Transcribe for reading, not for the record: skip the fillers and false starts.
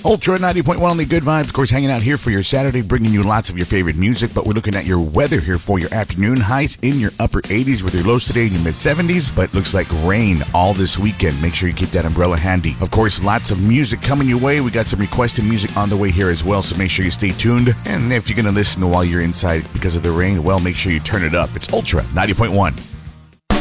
Ultra 90.1 on the Good Vibes. Of course, hanging out here for your Saturday, bringing you lots of your favorite music. But we're looking at your weather here for your afternoon. Highs in your upper 80s with your lows today in your mid 70s. But looks like rain all this weekend. Make sure you keep that umbrella handy. Of course, lots of music coming your way. We got some requested music on the way here as well. So make sure you stay tuned. And if you're going to listen while you're inside because of the rain, well, make sure you turn it up. It's Ultra 90.1.